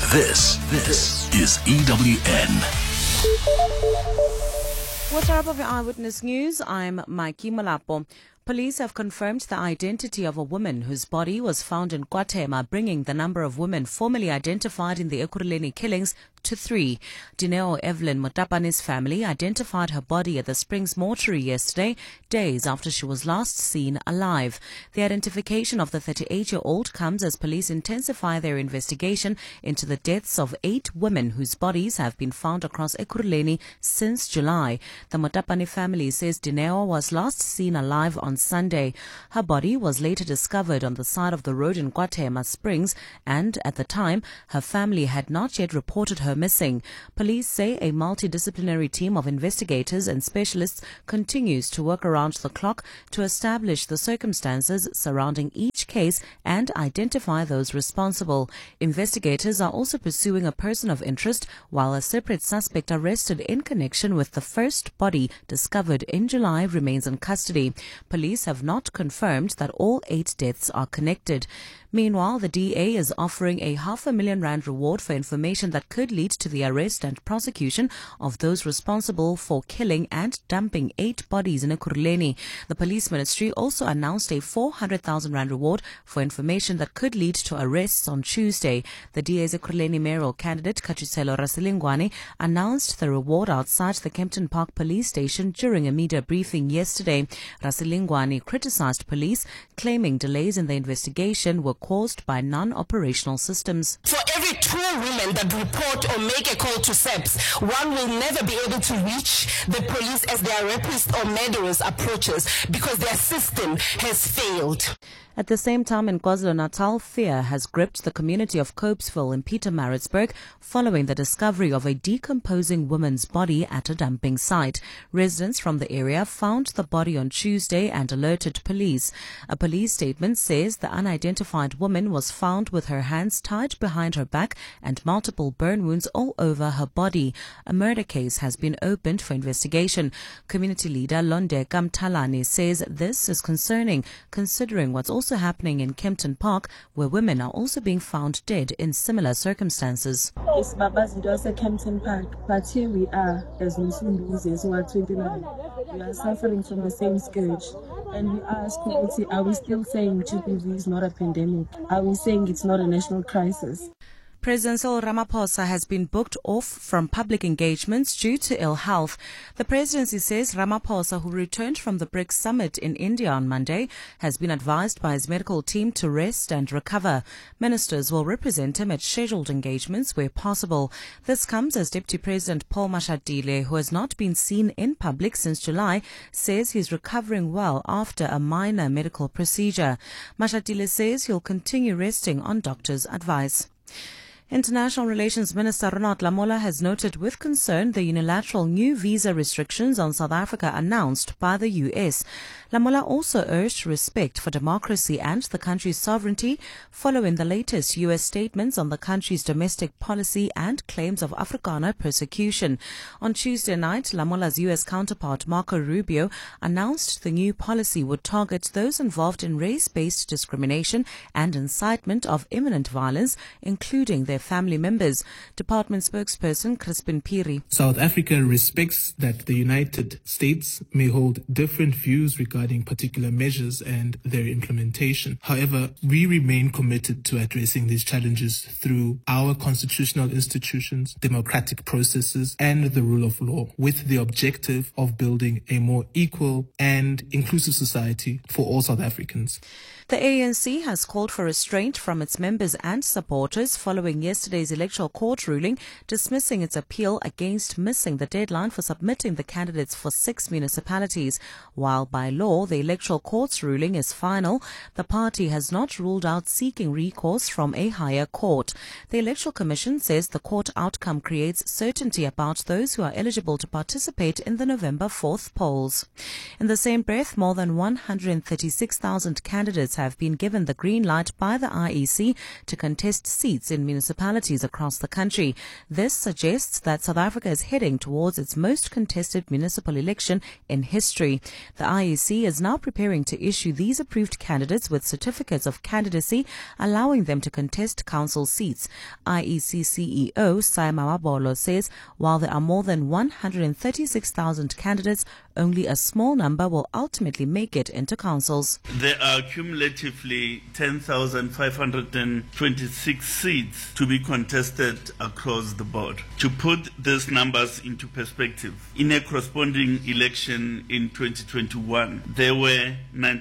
This is EWN. What's up of your Eyewitness News? I'm Mikey Malapo. Police have confirmed the identity of a woman whose body was found in KwaThema, bringing the number of women formally identified in the Ekurhuleni killings to 3. Dineo Evelyn Motapane's family identified her body at the Springs mortuary yesterday, days after she was last seen alive. The identification of the 38-year-old comes as police intensify their investigation into the deaths of 8 women whose bodies have been found across Ekurhuleni since July. The Motapane family says Dineo was last seen alive on Sunday. Her body was later discovered on the side of the road in KwaThema Springs, and at the time, her family had not yet reported her missing. Police say a multidisciplinary team of investigators and specialists continues to work around the clock to establish the circumstances surrounding each case and identify those responsible. Investigators are also pursuing a person of interest, while a separate suspect arrested in connection with the first body discovered in July remains in custody. Police have not confirmed that all 8 deaths are connected. Meanwhile, the DA is offering a R500,000 reward for information that could lead to the arrest and prosecution of those responsible for killing and dumping 8 bodies in Ekurhuleni. The police ministry also announced a R400,000 reward for information that could lead to arrests on Tuesday. The DA's Ekurhuleni mayoral candidate, Katuselo Rasilingwane, announced the reward outside the Kempton Park police station during a media briefing yesterday. Rasilingwane criticized police, claiming delays in the investigation were caused by non-operational systems. For every 2 women that report or make a call to SAPS, one will never be able to reach the police as their rapist or murderers approaches because their system has failed. At the same time, in KwaZulu-Natal, fear has gripped the community of Copesville in Pietermaritzburg following the discovery of a decomposing woman's body at a dumping site. Residents from the area found the body on Tuesday and alerted police. A police statement says the unidentified woman was found with her hands tied behind her back and multiple burn wounds all over her body. A murder case has been opened for investigation. Community leader Londe Kamtalani says this is concerning, considering what's also happening in Kempton Park, where women are also being found dead in similar circumstances. It's Babazidose Kempton Park, but here we are as Muslim users who are 29. We are suffering from the same scourge. And we ask community, are we still saying GBV is not a pandemic? Are we saying it's not a national crisis? President Cyril Ramaphosa has been booked off from public engagements due to ill health. The presidency says Ramaphosa, who returned from the BRICS summit in India on Monday, has been advised by his medical team to rest and recover. Ministers will represent him at scheduled engagements where possible. This comes as Deputy President Paul Mashatile, who has not been seen in public since July, says he's recovering well after a minor medical procedure. Mashatile says he'll continue resting on doctor's advice. International Relations Minister Ronald Lamola has noted with concern the unilateral new visa restrictions on South Africa announced by the U.S. Lamola also urged respect for democracy and the country's sovereignty following the latest U.S. statements on the country's domestic policy and claims of Afrikaner persecution. On Tuesday night, Lamola's U.S. counterpart Marco Rubio announced the new policy would target those involved in race-based discrimination and incitement of imminent violence, including their family members. Department spokesperson Crispin Piri. South Africa respects that the United States may hold different views regarding particular measures and their implementation. However, we remain committed to addressing these challenges through our constitutional institutions, democratic processes, and the rule of law, with the objective of building a more equal and inclusive society for all South Africans. The ANC has called for restraint from its members and supporters following yesterday's electoral court ruling dismissing its appeal against missing the deadline for submitting the candidates for 6 municipalities. While by law the electoral court's ruling is final, the party has not ruled out seeking recourse from a higher court. The Electoral Commission says the court outcome creates certainty about those who are eligible to participate in the November 4th polls. In the same breath, more than 136,000 candidates have been given the green light by the IEC to contest seats in municipalities municipalities across the country. This suggests that South Africa is heading towards its most contested municipal election in history. The IEC is now preparing to issue these approved candidates with certificates of candidacy, allowing them to contest council seats. IEC CEO Simon Mabolo says while there are more than 136,000 candidates, only a small number will ultimately make it into councils. There are cumulatively 10,526 seats to be contested across the board. To put these numbers into perspective, in a corresponding election in 2021, there were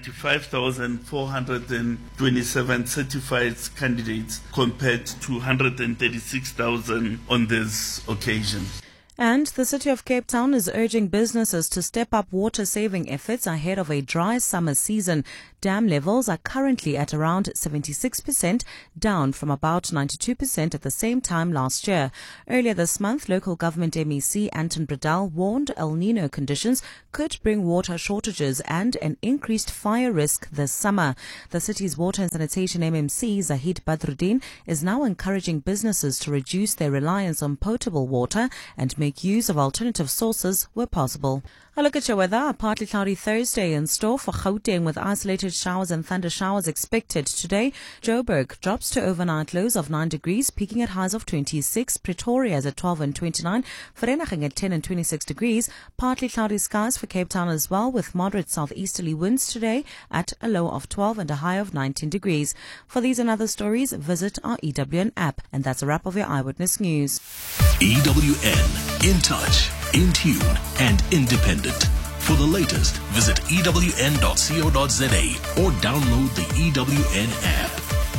95,427 certified candidates compared to 136,000 on this occasion. And the City of Cape Town is urging businesses to step up water-saving efforts ahead of a dry summer season. Dam levels are currently at around 76%, down from about 92% at the same time last year. Earlier this month, local government MEC Anton Bredell warned El Nino conditions could bring water shortages and an increased fire risk this summer. The city's water and sanitation MMC, Zahid Badruddin, is now encouraging businesses to reduce their reliance on potable water and make use of alternative sources where possible. A look at your weather. A partly cloudy Thursday in store for Gauteng with isolated showers and thunder showers expected today. Joburg drops to overnight lows of 9 degrees, peaking at highs of 26. Pretoria is at 12 and 29. Vereeniging at 10 and 26 degrees. Partly cloudy skies for Cape Town as well, with moderate southeasterly winds today at a low of 12 and a high of 19 degrees. For these and other stories, visit our EWN app. And that's a wrap of your Eyewitness News. EWN. In touch, in tune, and independent. For the latest, visit ewn.co.za or download the EWN app.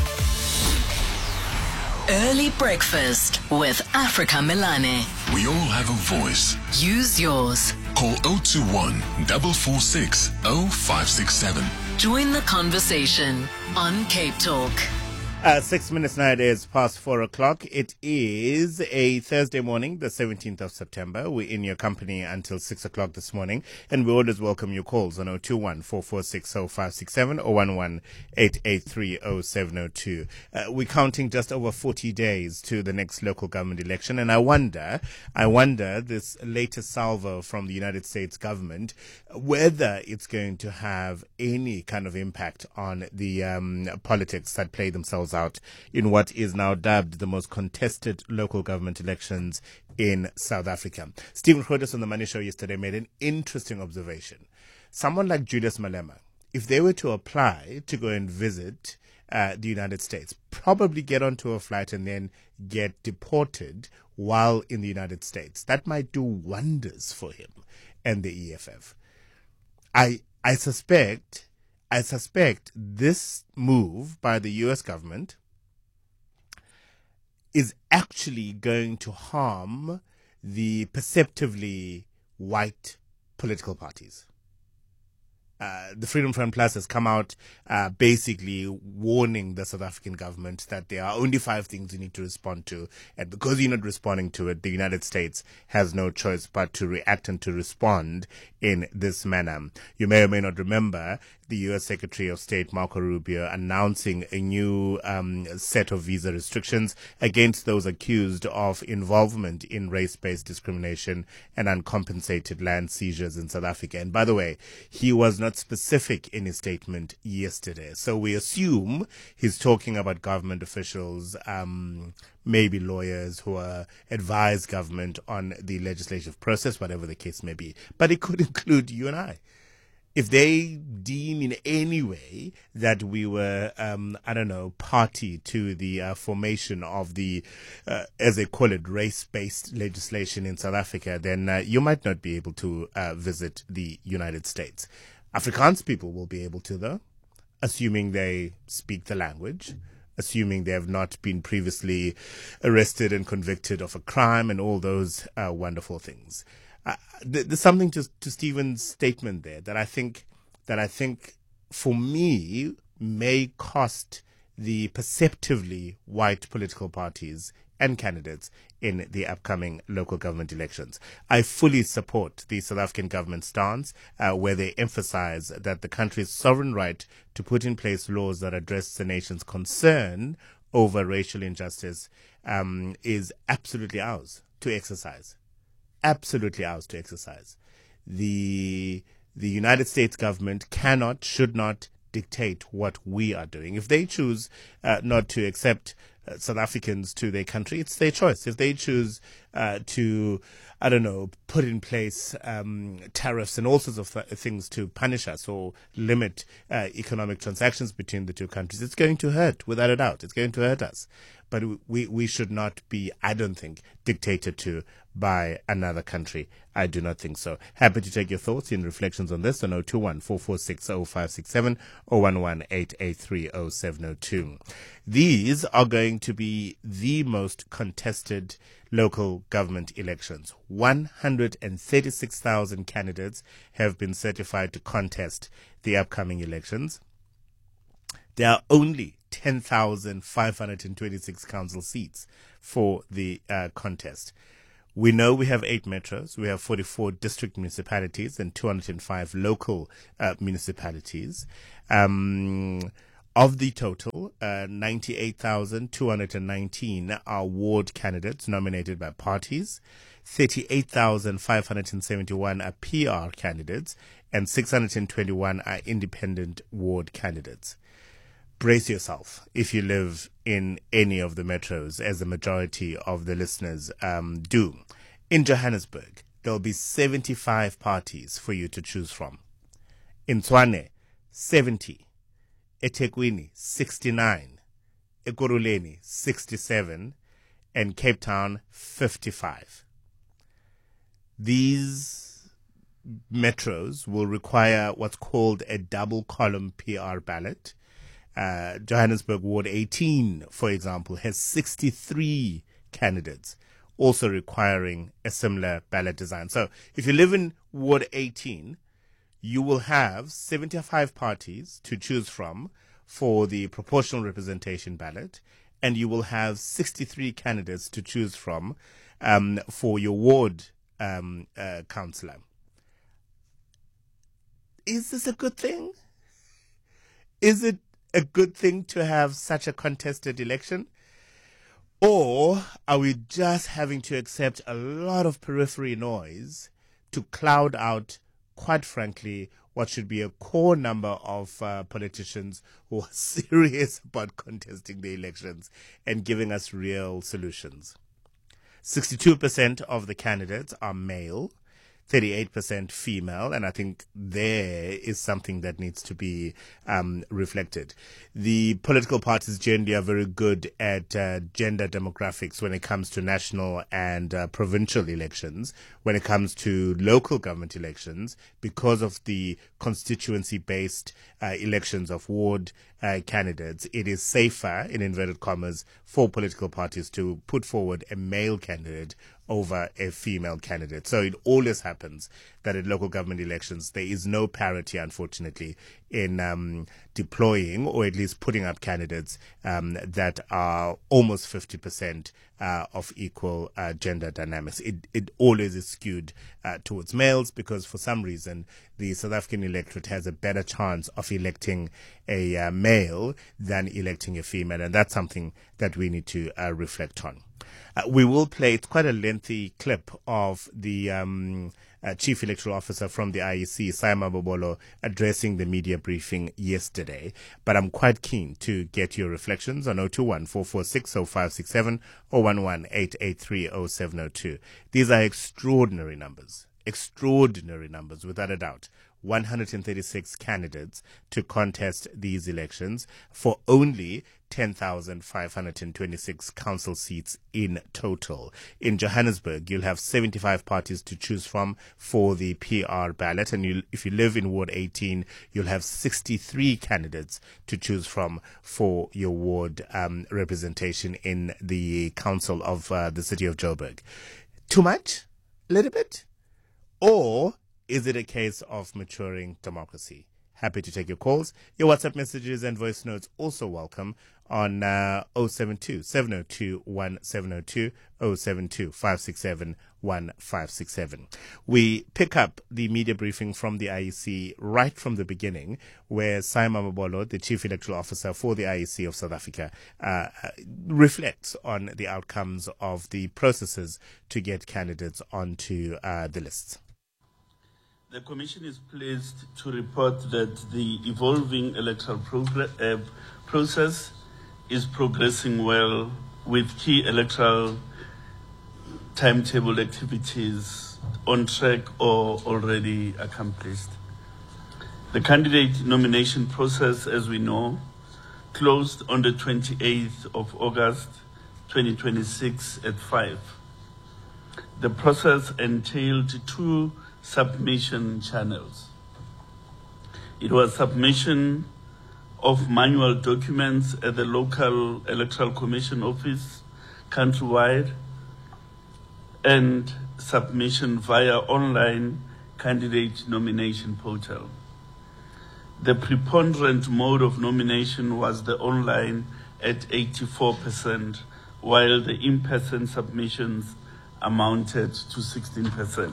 Early breakfast with Africa Milane. We all have a voice. Use yours. Call 021 446 0567. Join the conversation on Cape Talk. 6 minutes now, it is past 4 o'clock. It is a Thursday morning, the 17th of September. We're in your company until 6 o'clock this morning, and we always welcome your calls on 021 446 0567 or 11 883 0702. We're counting just over 40 days to the next local government election, and I wonder this latest salvo from the United States government, whether it's going to have any kind of impact on the politics that play themselves out in what is now dubbed the most contested local government elections in South Africa. Stephen Grootes on the Money Show yesterday made an interesting observation. Someone like Julius Malema, if they were to apply to go and visit the United States, probably get onto a flight and then get deported while in the United States, that might do wonders for him and the EFF. I suspect this move by the US government is actually going to harm the perceptively white political parties. The Freedom Front Plus has come out basically warning the South African government that there are only 5 things you need to respond to. And because you're not responding to it, the United States has no choice but to react and to respond in this manner. You may or may not remember the U.S. Secretary of State Marco Rubio announcing a new set of visa restrictions against those accused of involvement in race-based discrimination and uncompensated land seizures in South Africa. And by the way, he was not specific in his statement yesterday. So we assume he's talking about government officials, maybe lawyers who advise government on the legislative process, whatever the case may be. But it could include you and I. If they deem in any way that we were, party to the formation of the, as they call it, race-based legislation in South Africa, then you might not be able to visit the United States. Afrikaans people will be able to, though, assuming they speak the language, assuming they have not been previously arrested and convicted of a crime and all those wonderful things. There's something to Stephen's statement there that I think for me may cost the perceptively white political parties and candidates in the upcoming local government elections. I fully support the South African government stance where they emphasize that the country's sovereign right to put in place laws that address the nation's concern over racial injustice is absolutely ours to exercise. Absolutely ours to exercise. The United States government cannot, should not dictate what we are doing. If they choose not to accept South Africans to their country, it's their choice. If they choose to, I don't know, put in place tariffs and all sorts of things to punish us or limit economic transactions between the two countries, it's going to hurt, without a doubt. It's going to hurt us. But we should not be, I don't think, dictated to by another country. I do not think so. Happy to take your thoughts and reflections on this on 021-446-0567 or 118830702. These are going to be the most contested local government elections. 136,000 candidates have been certified to contest the upcoming elections. There are only 10,526 council seats for the contest. We know we have 8 metros, we have 44 district municipalities and 205 local municipalities. Of the total, 98,219 are ward candidates nominated by parties, 38,571 are PR candidates, and 621 are independent ward candidates. Brace yourself if you live in any of the metros, as the majority of the listeners do. In Johannesburg, there'll be 75 parties for you to choose from. In Tshwane, 70. eThekwini, 69. eKuruleni, 67. And Cape Town, 55. These metros will require what's called a double column PR ballot. Johannesburg Ward 18, for example, has 63 candidates, also requiring a similar ballot design. So if you live in Ward 18, you will have 75 parties to choose from for the proportional representation ballot, and you will have 63 candidates to choose from for your ward councillor. Is this a good thing? Is it a good thing to have such a contested election? Or are we just having to accept a lot of periphery noise to cloud out, quite frankly, what should be a core number of politicians who are serious about contesting the elections and giving us real solutions? 62% of the candidates are male, 38% female, and I think there is something that needs to be reflected. The political parties generally are very good at gender demographics when it comes to national and provincial elections. When it comes to local government elections, because of the constituency-based elections of ward candidates, it is safer, in inverted commas, for political parties to put forward a male candidate over a female candidate. So it always happens that at local government elections, there is no parity, unfortunately, in deploying or at least putting up candidates that are almost 50% of equal gender dynamics. It always is skewed towards males because for some reason the South African electorate has a better chance of electing a male than electing a female, and that's something that we need to reflect on. We will play, it's quite a lengthy clip of the Chief Electoral Officer from the IEC, Saima Bobolo, addressing the media briefing yesterday. But I'm quite keen to get your reflections on 021-446-0567 or 118830702. These are extraordinary numbers, without a doubt. 136 candidates to contest these elections for only 10,526 council seats in total. In Johannesburg, you'll have 75 parties to choose from for the PR ballot, and if you live in Ward 18, you'll have 63 candidates to choose from for your ward representation in the council of the city of Joburg. Too much? A little bit? Or is it a case of maturing democracy? Happy to take your calls. Your WhatsApp messages and voice notes also welcome on 072 702 1702, 072 567 1567. We pick up the media briefing from the IEC right from the beginning, where Saima Mabolo, the Chief Electoral Officer for the IEC of South Africa, reflects on the outcomes of the processes to get candidates onto the lists. The Commission is pleased to report that the evolving electoral process is progressing well, with key electoral timetable activities on track or already accomplished. The candidate nomination process, as we know, closed on the 28th of August 2026 at 5. The process entailed 2 submission channels. It was submission of manual documents at the local electoral commission office countrywide, and submission via online candidate nomination portal. The preponderant mode of nomination was the online at 84%, while the in-person submissions amounted to 16%.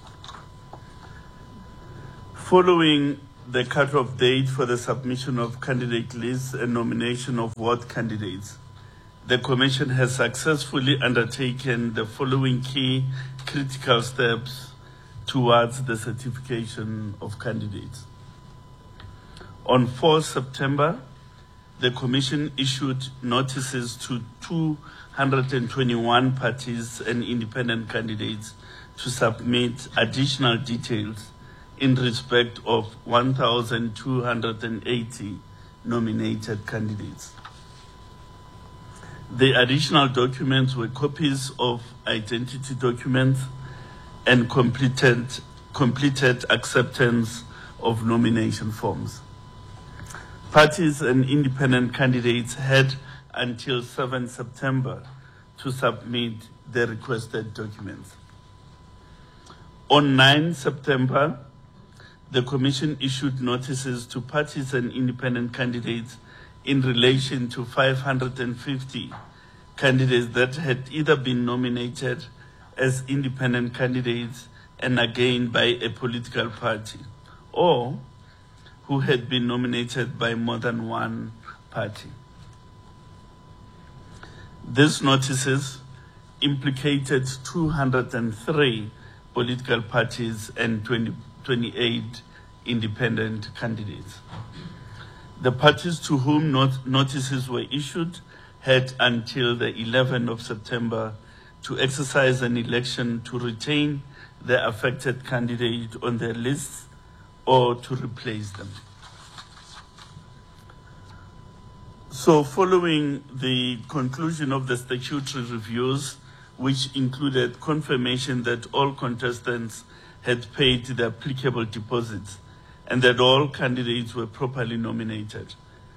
Following the cut-off date for the submission of candidate lists and nomination of ward candidates, the Commission has successfully undertaken the following key critical steps towards the certification of candidates. On 4 September, the Commission issued notices to 221 parties and independent candidates to submit additional details in respect of 1,280 nominated candidates. The additional documents were copies of identity documents and completed acceptance of nomination forms. Parties and independent candidates had until 7 September to submit the requested documents. On 9 September, the Commission issued notices to parties and independent candidates in relation to 550 candidates that had either been nominated as independent candidates and again by a political party, or who had been nominated by more than one party. These notices implicated 203 political parties and 28 independent candidates. The parties to whom notices were issued had until the 11th of September to exercise an election to retain the affected candidate on their lists or to replace them. So following the conclusion of the statutory reviews, which included confirmation that all contestants had paid the applicable deposits and that all candidates were properly nominated,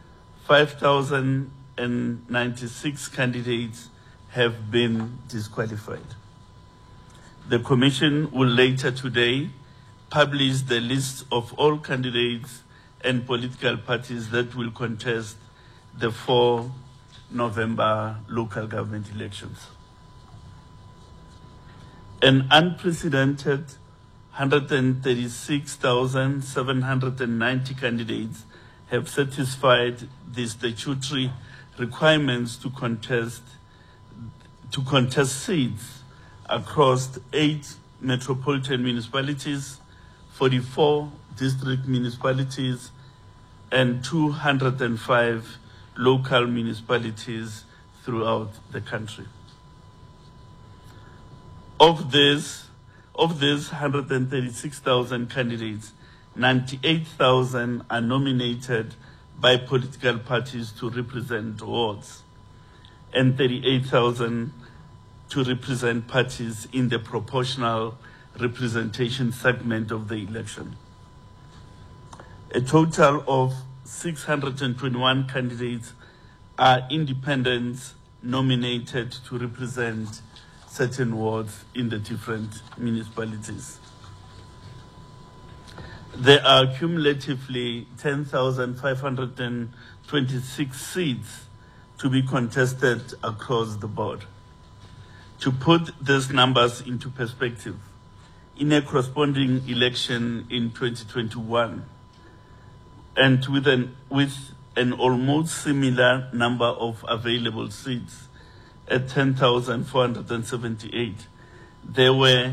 5,096 candidates have been disqualified. The Commission will later today publish the list of all candidates and political parties that will contest the 4 November local government elections. An unprecedented 136,790 candidates have satisfied the statutory requirements to contest seats across 8 metropolitan municipalities, 44 district municipalities, and 205 local municipalities throughout the country. Of these 136,000 candidates, 98,000 are nominated by political parties to represent wards, and 38,000 to represent parties in the proportional representation segment of the election. A total of 621 candidates are independents nominated to represent certain wards in the different municipalities. There are cumulatively 10,526 seats to be contested across the board. To put these numbers into perspective, in a corresponding election in 2021, and with an almost similar number of available seats at 10,478, there were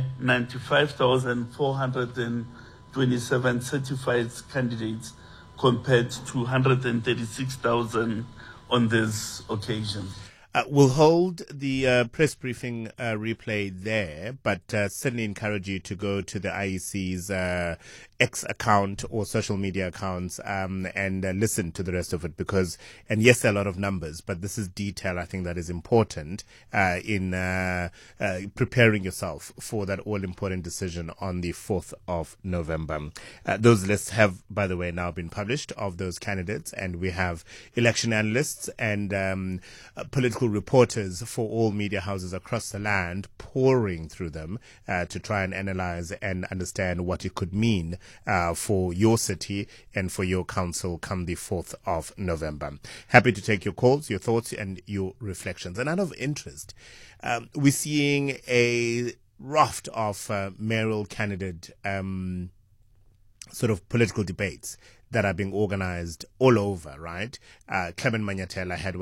95,427 certified candidates compared to 136,000 on this occasion. We'll hold the press briefing replay there, but certainly encourage you to go to the IEC's X account or social media accounts and listen to the rest of it and yes, there are a lot of numbers, but this is detail I think that is important in preparing yourself for that all-important decision on the 4th of November. Those lists have, by the way, now been published of those candidates, and we have election analysts and political reporters for all media houses across the land pouring through them to try and analyze and understand what it could mean for your city and for your council come the 4th of November. Happy to take your calls, your thoughts and your reflections. And out of interest, we're seeing a raft of mayoral candidate sort of political debates that are being organized all over, right? Clement Manyathela had